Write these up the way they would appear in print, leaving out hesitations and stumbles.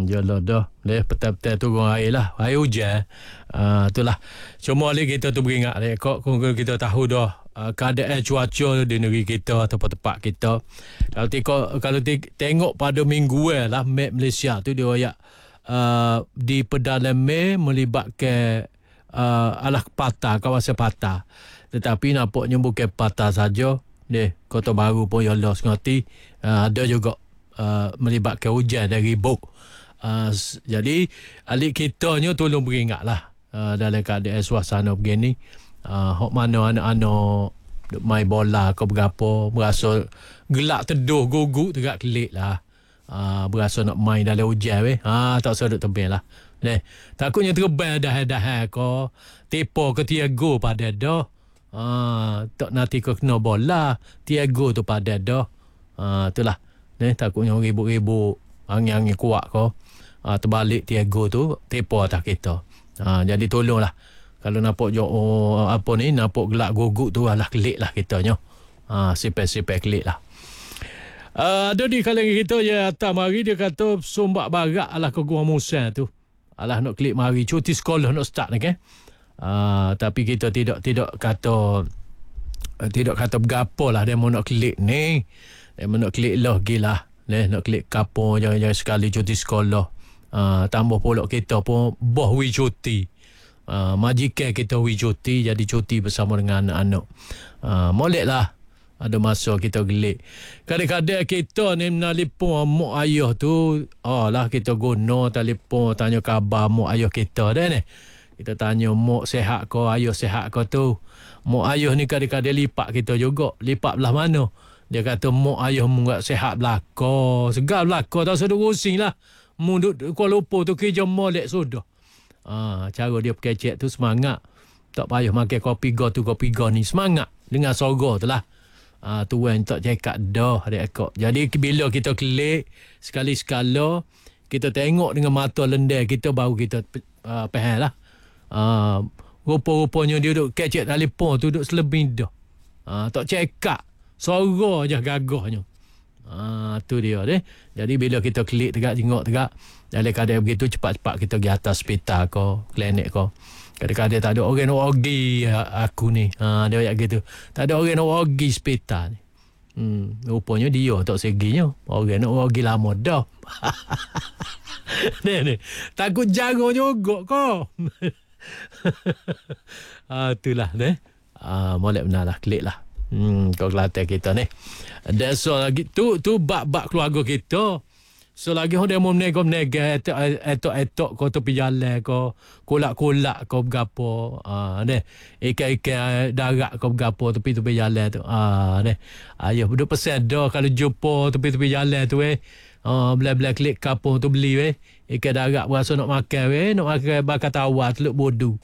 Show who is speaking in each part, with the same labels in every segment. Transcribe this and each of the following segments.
Speaker 1: Jelah dah. Petang-petang turun air lah. Air hujan. Itulah. Cuma lagi kita tu beringat. Kok kita tahu dah keadaan cuaca di negeri kita ataupun tempat kita. Kalau tengok pada minggu lah, map Malaysia tu dia royak di Pedalam Mei melibatkan alah patah, kawasan patah. Tetapi nampaknya bukan patah saja. Kota Baru pun Yolos ngati ada juga melibatkan hujan dari buk. Jadi alik kitanya tolong beringatlah dalam keadaan suasana begini. Hok mana anak-anak main bola ke berapa berasa gelak teduh guguk tegak kelik lah. Berasa nak main dalam hujan tak usah duduk tebing lah. Takutnya terbang dah ko tepo ke Tiago pada dah. Tak nanti kau kena bola Tiago tu pada dah. Itulah. Takutnya ribut-ribut angin-angin kuat kau terbalik Tiago tu tepo atas kita. Jadi tolonglah kalau nampak nampak gelak guguk tu alah kelik lah kitanya. Sipek-sipek kelik lah. Ada di kalangan kita ya atas mari dia kata sombak barak alah ke Gua Musa tu. Alah nak klik mari cuti sekolah nak start ni kan. Tapi kita tidak kata bergapo lah dia mau nak klik ni. Dia mau nak klik lagi lah. Nak klik kapur jangan sekali cuti sekolah. Tambah pula kita pun boh wi cuti. Majikan kita wi cuti jadi cuti bersama dengan anak-anak. Molek lah ada masa kita gelik. Kadang-kadang kita ni menelpon mak ayah tu, lah kita guna telefon tanya khabar mak ayah kita dah ni. Kita tanya mak sihat ke, ayah sihat ke tu. Mak ayah ni kadang-kadang lipat kita juga. Lipat belah mana? Dia kata mak ayah mu sihat belaka. Segar belaka tak usah pusing lah. Mu duduk Kuala Lumpur tu kerja molek sudah. Cara dia berkecek tu semangat. Tak payah makan kopi go ni. Semangat dengan sorga tu lah. Tuan tak cakap dah adik akak. Jadi bila kita klik sekali-sekala kita tengok dengan mata lendai kita baru kita faham lah. Rupa-rupanya dia duduk kecek telefon tu duduk selebih dah. Tak cakap suara je gagahnya. Tu dia deh. Jadi bila kita klik tegak tengok tegak dalam keadaan begitu cepat-cepat kita pergi atas hospital ke klinik ke. Kadang-kadang tak ada orang nak pergi aku ni. Dia ayat gitu. Tak ada orang nak pergi hospital ni. Rupanya dia tak seginya. Orang nak pergi lama dah. ni. Takut jarang juga kau. Itulah ni. Molek benar lah. Klik lah. Kau Kelantan kita ni. Dan so lagi tu bab-bab keluarga kita. So lagi dia mau menega etok kau tepi jalan kau kolak-kolak kau bergapo ikan-ikan darat kau bergapo tepi jalan tu ayah duk pesan dah kalau jumpa tepi jalan tu bela-bela klik kapung tu beli ikan darat berasa nak makan bakar tawar teluk bodu.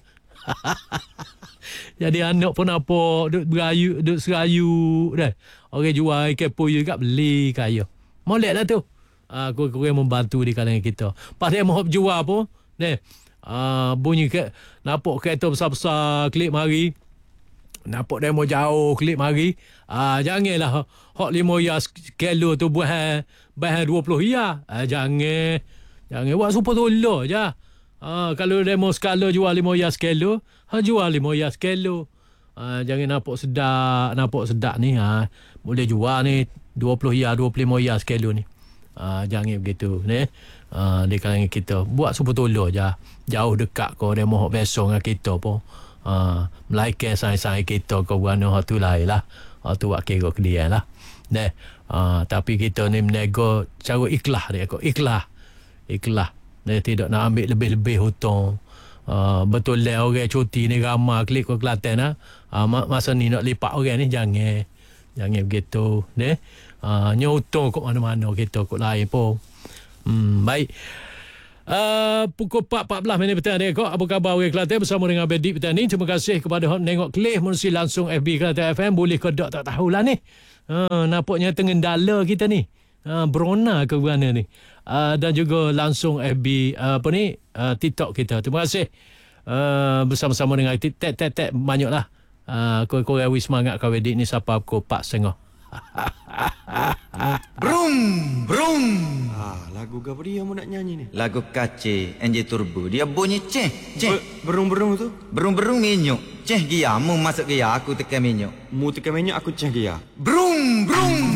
Speaker 1: Jadi anak pun apa duk berayu duk serayu dah orang jual ikan puyuh kat beli kaya molek lah tu. Kurang membantu di kalangan kita. Padahal mau jual pun bunyi nampak kereta besar-besar klik mari. Nampak demo jauh klik mari. Janganlah hok 5 riyal kilo tu bahan 20 riyal. Jangan buat super tolong je. Kalau demo skala jual 5 riyal kilo, jual 5 riyal kilo. Jangan nampak sedap ni. Boleh jual ni 20 riyal 25 riyal kilo ni. Jangan begitu ni. Di kalangan kita buat super tolong je. Jauh dekat kau dia mau besok dengan kita pun melainkan sai-sai kita kau buana tu lain lah. Tu buat kira ke dia lah. Tapi kita ni menego cara ikhlas dia kau. Ikhlas dia tidak nak ambil lebih-lebih hutang. Betul lah orang cuti ni ramai klik kau Kelantan lah. Masa ni nak lipat orang ni jangan begitu ni. Nyotong kok mana-mana kita kok lain pun. Baik. Pukul 4.14 minit petang ni kok. Apa khabar orang Kelantan bersama dengan Bedik petang ni. Terima kasih kepada hok tengok klip menerusi langsung FB Kelantan FM. Boleh ke tak tahulah ni. Nampaknya tengendala kita ni. Berona ke mana ni. Dan juga langsung FB TikTok kita. Terima kasih. Bersama-sama dengan tek banyaklah. Korang wis semangat kau Bedik ni sampai pukul 4.30.
Speaker 2: Brum. Lagu apa dia mu nak nyanyi ni?
Speaker 3: Lagu Kace NJ Turbo. Dia bunyi ceh.
Speaker 2: Berung-berung tu?
Speaker 3: Berung-berung minyak. Ceh gia. Mu masuk gia. Aku tekan minyak.
Speaker 2: Mu tekan minyak aku cah dia.
Speaker 3: Brung.